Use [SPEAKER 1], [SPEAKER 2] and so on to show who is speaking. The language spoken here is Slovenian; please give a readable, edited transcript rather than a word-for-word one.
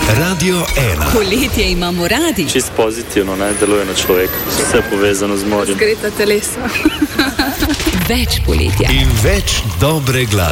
[SPEAKER 1] Radio 1.
[SPEAKER 2] Poletje imamo radi.
[SPEAKER 3] Čist pozitivno, ne, deluje na človeka. Vse povezano z morjem.
[SPEAKER 4] Zgreta telesa.
[SPEAKER 2] Več poletja.
[SPEAKER 1] In več dobre glasbe.